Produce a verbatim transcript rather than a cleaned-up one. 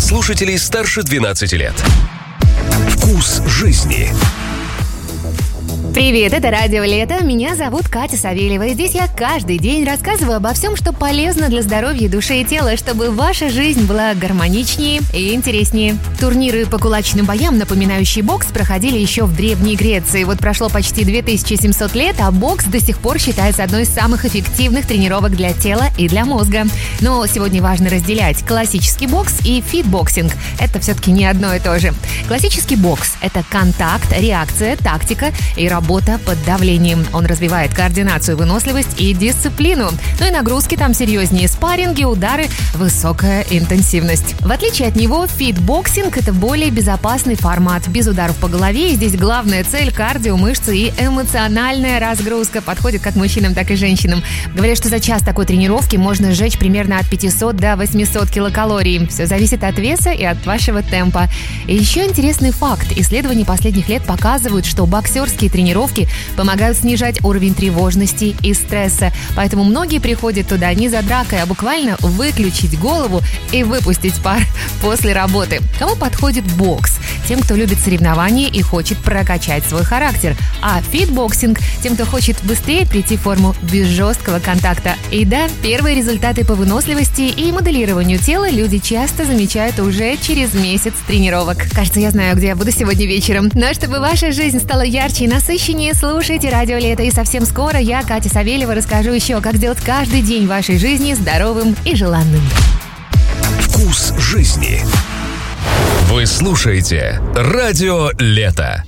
слушателей старше двенадцати лет. Вкус жизни. Привет, это Радио Лето. Меня зовут Катя Савельева. И здесь я каждый день рассказываю обо всем, что полезно для здоровья души и тела, чтобы ваша жизнь была гармоничнее и интереснее. Турниры по кулачным боям, напоминающие бокс, проходили еще в Древней Греции. Вот прошло почти две тысячи семьсот лет, а бокс до сих пор считается одной из самых эффективных тренировок для тела и для мозга. Но сегодня важно разделять классический бокс и фитбоксинг. Это все-таки не одно и то же. Классический бокс – это контакт, реакция, тактика и работа под давлением. Он развивает координацию, выносливость и дисциплину. Ну и нагрузки там серьезнее. Спарринги, удары, высокая интенсивность. В отличие от него, фитбоксинг – это более безопасный формат. Без ударов по голове. И здесь главная цель – кардио, мышцы и эмоциональная разгрузка. Подходит как мужчинам, так и женщинам. Говорят, что за час такой тренировки можно сжечь примерно от пятисот до восьмисот килокалорий. Все зависит от веса и от вашего темпа. И еще интересный факт. Исследования последних лет показывают, что боксерские тренировки помогают снижать уровень тревожности и стресса. Поэтому многие приходят туда не за дракой, а буквально выключить голову и выпустить пар после работы. Кому подходит бокс? Тем, кто любит соревнования и хочет прокачать свой характер. А фитбоксинг – тем, кто хочет быстрее прийти в форму без жесткого контакта. И да, первые результаты по выносливости и моделированию тела люди часто замечают уже через месяц тренировок. Кажется, я знаю, где я буду сегодня вечером. Но чтобы ваша жизнь стала ярче и насыщеннее, слушайте Радио Лето. И совсем скоро я, Катя Савельева, расскажу еще, как сделать каждый день вашей жизни здоровым и желанным. Вкус жизни. Вы слушаете Радио Лето.